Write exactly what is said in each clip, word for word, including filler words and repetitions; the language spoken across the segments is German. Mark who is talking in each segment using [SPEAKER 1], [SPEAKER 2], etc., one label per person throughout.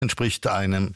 [SPEAKER 1] entspricht einem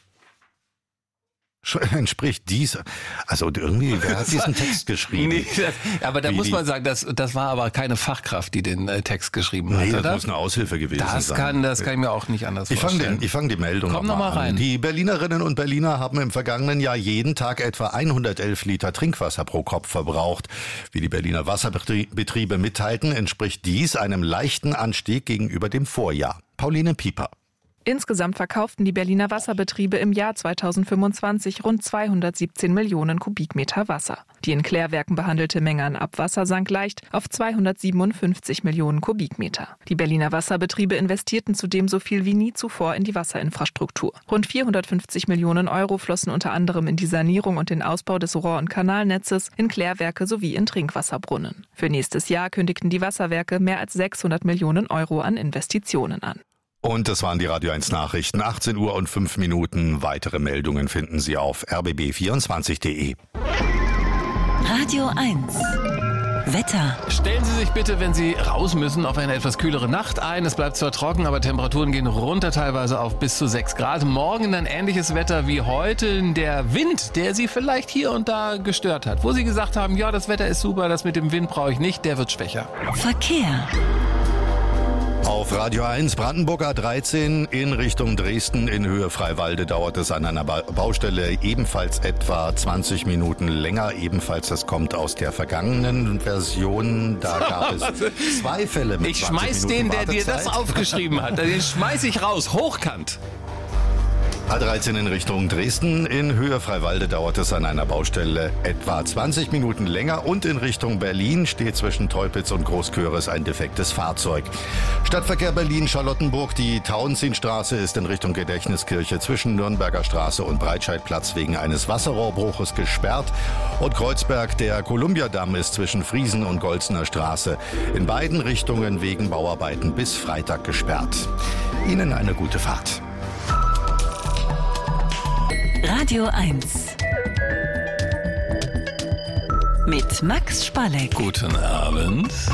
[SPEAKER 1] entspricht dies, also irgendwie, wer hat diesen Text geschrieben?
[SPEAKER 2] Nee, das, aber da
[SPEAKER 1] Wie
[SPEAKER 2] muss
[SPEAKER 1] die-
[SPEAKER 2] man sagen, das, das war aber keine Fachkraft, die den äh, Text geschrieben
[SPEAKER 1] Nee,
[SPEAKER 2] hat,
[SPEAKER 1] das
[SPEAKER 2] oder?
[SPEAKER 1] muss eine Aushilfe gewesen
[SPEAKER 2] Das
[SPEAKER 1] sein.
[SPEAKER 2] kann, das kann ich mir auch nicht anders
[SPEAKER 1] Ich fange
[SPEAKER 2] vorstellen.
[SPEAKER 1] den, ich fang die Meldung
[SPEAKER 2] Komm
[SPEAKER 1] noch
[SPEAKER 2] noch
[SPEAKER 1] mal
[SPEAKER 2] mal rein.
[SPEAKER 1] an. Die Berlinerinnen und Berliner haben im vergangenen Jahr jeden Tag etwa hundertelf Liter Trinkwasser pro Kopf verbraucht. Wie die Berliner Wasserbetriebe mitteilten, entspricht dies einem leichten Anstieg gegenüber dem Vorjahr. Pauline Pieper.
[SPEAKER 3] Insgesamt verkauften die Berliner Wasserbetriebe im Jahr zweitausendfünfundzwanzig rund zweihundertsiebzehn Millionen Kubikmeter Wasser. Die in Klärwerken behandelte Menge an Abwasser sank leicht auf zweihundertsiebenundfünfzig Millionen Kubikmeter. Die Berliner Wasserbetriebe investierten zudem so viel wie nie zuvor in die Wasserinfrastruktur. Rund vierhundertfünfzig Millionen Euro flossen unter anderem in die Sanierung und den Ausbau des Rohr- und Kanalnetzes, in Klärwerke sowie in Trinkwasserbrunnen. Für nächstes Jahr kündigten die Wasserwerke mehr als sechshundert Millionen Euro an Investitionen an.
[SPEAKER 1] Und das waren die Radio eins Nachrichten. achtzehn Uhr und fünf Minuten. Weitere Meldungen finden Sie auf r b b vierundzwanzig punkt d e.
[SPEAKER 4] Radio eins. Wetter.
[SPEAKER 2] Stellen Sie sich bitte, wenn Sie raus müssen, auf eine etwas kühlere Nacht ein. Es bleibt zwar trocken, aber Temperaturen gehen runter, teilweise auf bis zu sechs Grad. Morgen dann ähnliches Wetter wie heute. Der Wind, der Sie vielleicht hier und da gestört hat, wo Sie gesagt haben, ja, das Wetter ist super, das mit dem Wind brauche ich nicht, der wird schwächer.
[SPEAKER 4] Verkehr.
[SPEAKER 1] Auf Radio eins Brandenburg A dreizehn in Richtung Dresden in Höhe Freiwalde dauert es an einer ba- Baustelle ebenfalls etwa zwanzig Minuten länger. Ebenfalls, das kommt aus der vergangenen Version. Da gab es zwei Fälle mit
[SPEAKER 2] Ich
[SPEAKER 1] zwanzig
[SPEAKER 2] schmeiß
[SPEAKER 1] Minuten
[SPEAKER 2] den, der dir das
[SPEAKER 1] Wartezeit.
[SPEAKER 2] aufgeschrieben hat. Den schmeiß ich raus, hochkant.
[SPEAKER 1] A dreizehn in Richtung Dresden. In Höhe Freiwalde dauert es an einer Baustelle etwa zwanzig Minuten länger und in Richtung Berlin steht zwischen Teupitz und Großköris ein defektes Fahrzeug. Stadtverkehr Berlin-Charlottenburg. Die Tauentzienstraße ist in Richtung Gedächtniskirche zwischen Nürnberger Straße und Breitscheidplatz wegen eines Wasserrohrbruches gesperrt. Und Kreuzberg, der Kolumbiadamm ist zwischen Friesen und Golzener Straße in beiden Richtungen wegen Bauarbeiten bis Freitag gesperrt. Ihnen eine gute Fahrt.
[SPEAKER 4] Radio eins. Mit Max Spalleck.
[SPEAKER 2] Guten Abend.